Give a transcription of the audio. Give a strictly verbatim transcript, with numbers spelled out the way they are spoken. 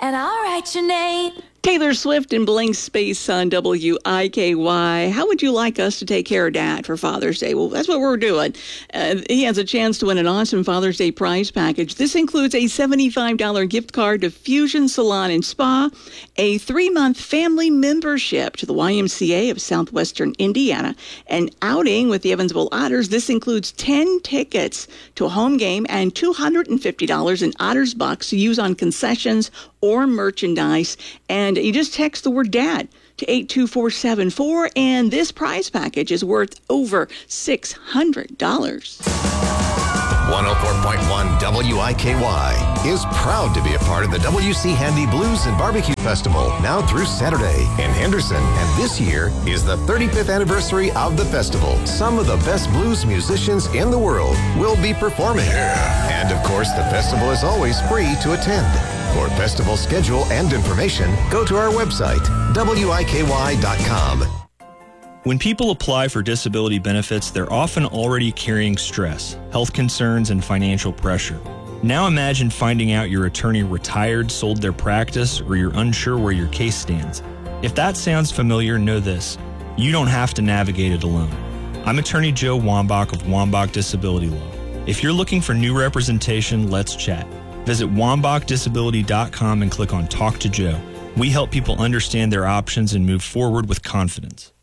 and I'll write your name. Taylor Swift and Blank Space on W I K Y. How would you like us to take care of Dad for Father's Day? Well, that's what we're doing. Uh, he has a chance to win an awesome Father's Day prize package. This includes a seventy-five dollars gift card to Fusion Salon and Spa, a three-month family membership to the Y M C A of Southwestern Indiana, an outing with the Evansville Otters. This includes ten tickets to a home game and two hundred fifty dollars in Otters bucks to use on concessions or merchandise. And you just text the word Dad to eight two four seven four, and this prize package is worth over six hundred dollars. one oh four point one W I K Y is proud to be a part of the W C Handy Blues and Barbecue Festival now through Saturday in Henderson. And this year is the thirty-fifth anniversary of the festival. Some of the best blues musicians in the world will be performing. Yeah. And of course, the festival is always free to attend. For festival schedule and information, go to our website, W I K Y dot com. When people apply for disability benefits, they're often already carrying stress, health concerns, and financial pressure. Now imagine finding out your attorney retired, sold their practice, or you're unsure where your case stands. If that sounds familiar, know this: you don't have to navigate it alone. I'm Attorney Joe Wambach of Wambach Disability Law. If you're looking for new representation, let's chat. Visit wambach disability dot com and click on Talk to Joe. We help people understand their options and move forward with confidence.